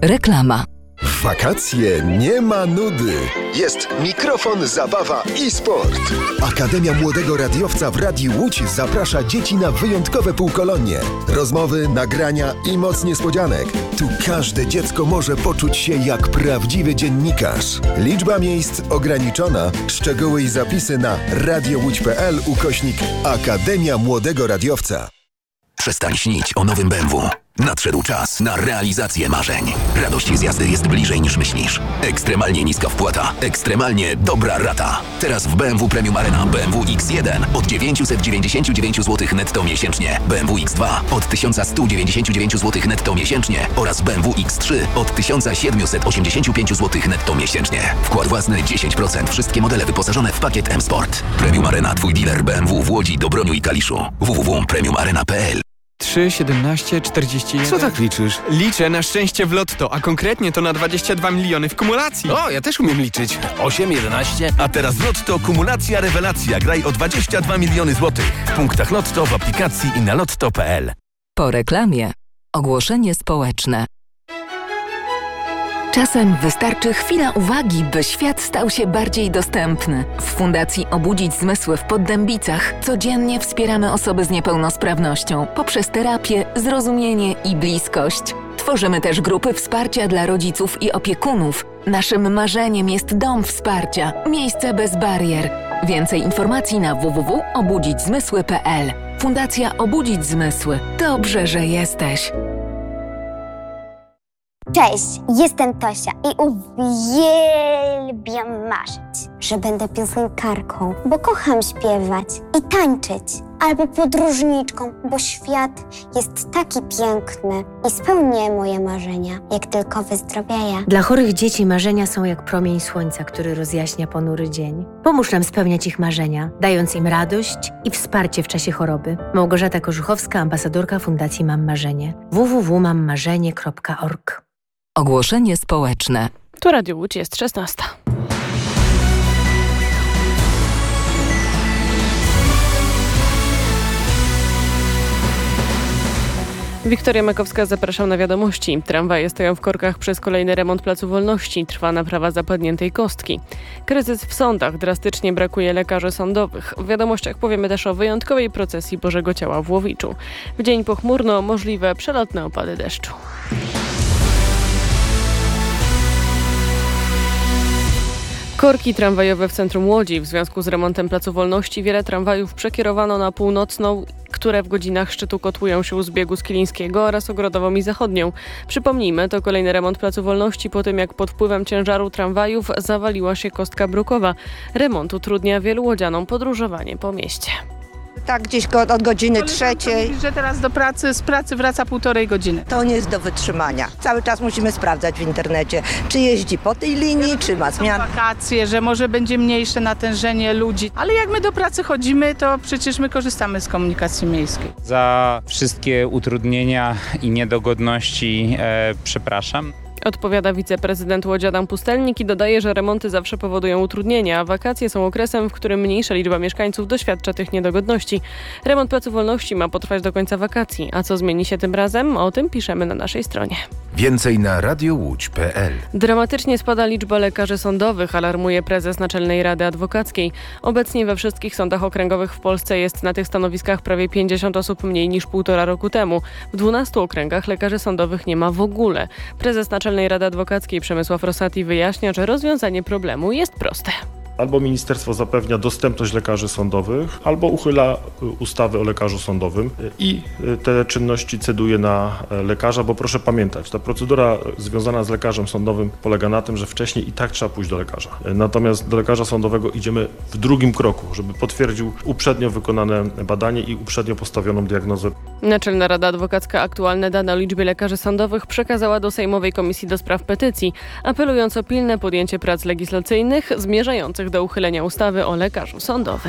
Reklama. W wakacje nie ma nudy. Jest mikrofon, zabawa i sport. Akademia Młodego Radiowca w Radiu Łódź zaprasza dzieci na wyjątkowe półkolonie. Rozmowy, nagrania i moc niespodzianek. Tu każde dziecko może poczuć się jak prawdziwy dziennikarz. Liczba miejsc ograniczona. Szczegóły i zapisy na radiołódź.pl/Akademia Młodego Radiowca. Przestań śnić o nowym BMW. Nadszedł czas na realizację marzeń. Radość z jazdy jest bliżej niż myślisz. Ekstremalnie niska wpłata, ekstremalnie dobra rata. Teraz w BMW Premium Arena BMW X1 od 999 zł netto miesięcznie, BMW X2 od 1199 zł netto miesięcznie oraz BMW X3 od 1785 zł netto miesięcznie. Wkład własny 10%. Wszystkie modele wyposażone w pakiet M-Sport. Premium Arena, twój dealer BMW w Łodzi, Dobroniu i Kaliszu. www.premiumarena.pl. 3, 17, 41... Co tak liczysz? Liczę na szczęście w lotto, a konkretnie to na 22 miliony w kumulacji. O, ja też umiem liczyć. 8, 11... A teraz Lotto kumulacja rewelacja. Graj o 22 miliony złotych. W punktach Lotto, w aplikacji i na lotto.pl. Po reklamie. Ogłoszenie społeczne. Czasem wystarczy chwila uwagi, by świat stał się bardziej dostępny. W Fundacji Obudzić Zmysły w Poddębicach codziennie wspieramy osoby z niepełnosprawnością poprzez terapię, zrozumienie i bliskość. Tworzymy też grupy wsparcia dla rodziców i opiekunów. Naszym marzeniem jest dom wsparcia, miejsce bez barier. Więcej informacji na www.obudzićzmysły.pl. Fundacja Obudzić Zmysły. Dobrze, że jesteś. Cześć, jestem Tosia i uwielbiam marzyć, że będę piosenkarką, bo kocham śpiewać i tańczyć, albo podróżniczką, bo świat jest taki piękny i spełnię moje marzenia, jak tylko wyzdrowieję. Dla chorych dzieci marzenia są jak promień słońca, który rozjaśnia ponury dzień. Pomóż nam spełniać ich marzenia, dając im radość i wsparcie w czasie choroby. Małgorzata Korzuchowska, ambasadorka Fundacji Mam Marzenie. www.mammarzenie.org. Ogłoszenie społeczne. Tu Radio Łódź, jest 16. Wiktoria Makowska, zapraszam na wiadomości. Tramwaje stoją w korkach przez kolejny remont Placu Wolności. Trwa naprawa zapadniętej kostki. Kryzys w sądach. Drastycznie brakuje lekarzy sądowych. W wiadomościach powiemy też o wyjątkowej procesji Bożego Ciała w Łowiczu. W dzień pochmurno, możliwe przelotne opady deszczu. Korki tramwajowe w centrum Łodzi. W związku z remontem Placu Wolności wiele tramwajów przekierowano na północną, które w godzinach szczytu kotłują się u zbiegu Skilińskiego oraz Ogrodową i Zachodnią. Przypomnijmy, to kolejny remont Placu Wolności po tym, jak pod wpływem ciężaru tramwajów zawaliła się kostka brukowa. Remont utrudnia wielu łodzianom podróżowanie po mieście. Tak, gdzieś od godziny 3. Mówi, że teraz z pracy wraca 1,5 godziny. To nie jest do wytrzymania. Cały czas musimy sprawdzać w internecie, czy jeździ po tej linii, czy ma zmian. Wakacje, że może będzie mniejsze natężenie ludzi. Ale jak my do pracy chodzimy, to przecież my korzystamy z komunikacji miejskiej. Za wszystkie utrudnienia i niedogodności przepraszam. Odpowiada wiceprezydent Łodzi Adam Pustelnik i dodaje, że remonty zawsze powodują utrudnienia, a wakacje są okresem, w którym mniejsza liczba mieszkańców doświadcza tych niedogodności. Remont Placu Wolności ma potrwać do końca wakacji. A co zmieni się tym razem? O tym piszemy na naszej stronie. Więcej na radiołódź.pl. Dramatycznie spada liczba lekarzy sądowych, alarmuje prezes Naczelnej Rady Adwokackiej. Obecnie we wszystkich sądach okręgowych w Polsce jest na tych stanowiskach prawie 50 osób mniej niż 1,5 roku temu. W 12 okręgach lekarzy sądowych nie ma w ogóle. Prezes Naczelnej Rady Adwokackiej Przemysław Rosati wyjaśnia, że rozwiązanie problemu jest proste. Albo ministerstwo zapewnia dostępność lekarzy sądowych, albo uchyla ustawę o lekarzu sądowym i te czynności ceduje na lekarza, bo proszę pamiętać, ta procedura związana z lekarzem sądowym polega na tym, że wcześniej i tak trzeba pójść do lekarza. Natomiast do lekarza sądowego idziemy w drugim kroku, żeby potwierdził uprzednio wykonane badanie i uprzednio postawioną diagnozę. Naczelna Rada Adwokacka aktualne dane o liczbie lekarzy sądowych przekazała do Sejmowej Komisji do Spraw Petycji, apelując o pilne podjęcie prac legislacyjnych zmierzających do uchylenia ustawy o lekarzu sądowym.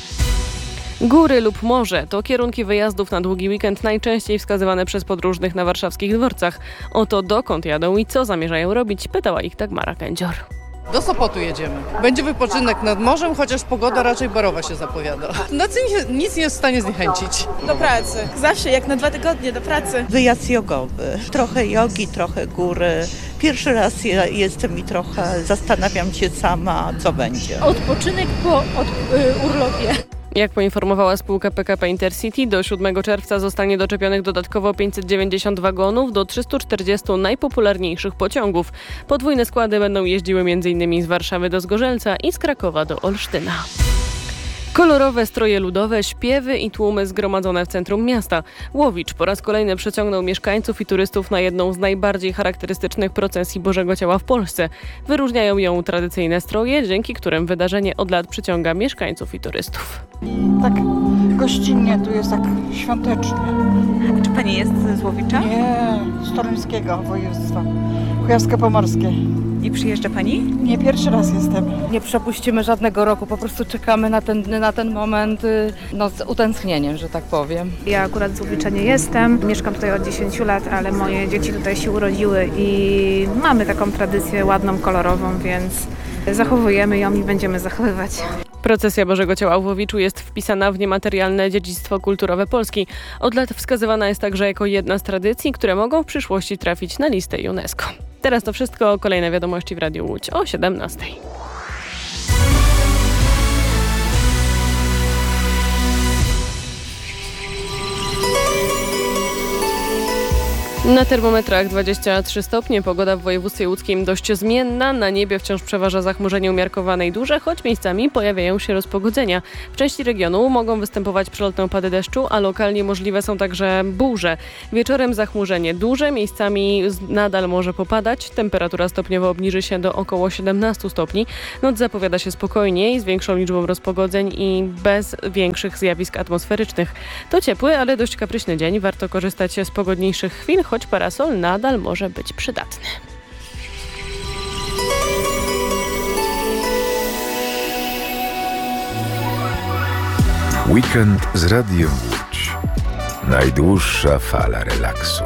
Góry lub morze to kierunki wyjazdów na długi weekend najczęściej wskazywane przez podróżnych na warszawskich dworcach. O to, dokąd jadą i co zamierzają robić, pytała ich Dagmara Kędzior. Do Sopotu jedziemy. Będzie wypoczynek nad morzem, chociaż pogoda raczej barowa się zapowiada. Nic nie jest w stanie zniechęcić. Do pracy. Zawsze, jak na 2 tygodnie do pracy. Wyjazd jogowy. Trochę jogi, trochę góry. Pierwszy raz jestem i trochę zastanawiam się sama, co będzie. Odpoczynek po urlopie. Jak poinformowała spółka PKP Intercity, do 7 czerwca zostanie doczepionych dodatkowo 590 wagonów do 340 najpopularniejszych pociągów. Podwójne składy będą jeździły m.in. z Warszawy do Zgorzelca i z Krakowa do Olsztyna. Kolorowe stroje ludowe, śpiewy i tłumy zgromadzone w centrum miasta. Łowicz po raz kolejny przeciągnął mieszkańców i turystów na jedną z najbardziej charakterystycznych procesji Bożego Ciała w Polsce. Wyróżniają ją tradycyjne stroje, dzięki którym wydarzenie od lat przyciąga mieszkańców i turystów. Tak gościnnie, tu jest tak świątecznie. Czy pani jest z Łowicza? Nie, z Toruńskiego województwa, kujawsko-pomorskie. I przyjeżdża pani? Nie, pierwszy raz jestem. Nie przepuścimy żadnego roku, po prostu czekamy na ten moment z utęsknieniem, że tak powiem. Ja akurat z Łowicza nie jestem, mieszkam tutaj od 10 lat, ale moje dzieci tutaj się urodziły i mamy taką tradycję ładną, kolorową, więc zachowujemy ją i będziemy zachowywać. Procesja Bożego Ciała w Łowiczu jest wpisana w niematerialne dziedzictwo kulturowe Polski. Od lat wskazywana jest także jako jedna z tradycji, które mogą w przyszłości trafić na listę UNESCO. Teraz to wszystko. Kolejne wiadomości w Radiu Łódź o 17:00. Na termometrach 23 stopnie, pogoda w województwie łódzkim dość zmienna, na niebie wciąż przeważa zachmurzenie umiarkowane i duże, choć miejscami pojawiają się rozpogodzenia. W części regionu mogą występować przelotne opady deszczu, a lokalnie możliwe są także burze. Wieczorem zachmurzenie duże, miejscami nadal może popadać, temperatura stopniowo obniży się do około 17 stopni. Noc zapowiada się spokojniej, z większą liczbą rozpogodzeń i bez większych zjawisk atmosferycznych. To ciepły, ale dość kapryśny dzień, warto korzystać z pogodniejszych chwil, choć parasol nadal może być przydatny. Weekend z Radiem Łódź. Najdłuższa fala relaksu.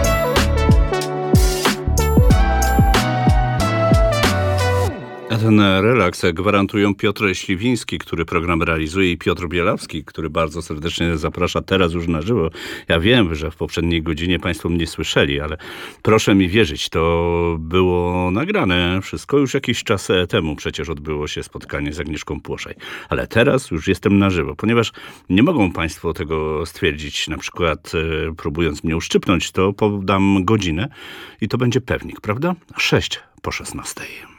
A ten relaks gwarantują Piotr Śliwiński, który program realizuje, i Piotr Bielawski, który bardzo serdecznie zaprasza teraz już na żywo. Ja wiem, że w poprzedniej godzinie Państwo mnie słyszeli, ale proszę mi wierzyć, to było nagrane wszystko już jakiś czas temu. Przecież odbyło się spotkanie z Agnieszką Płoszaj. Ale teraz już jestem na żywo, ponieważ nie mogą Państwo tego stwierdzić, na przykład próbując mnie uszczypnąć, to podam godzinę i to będzie pewnik, prawda? 6:16.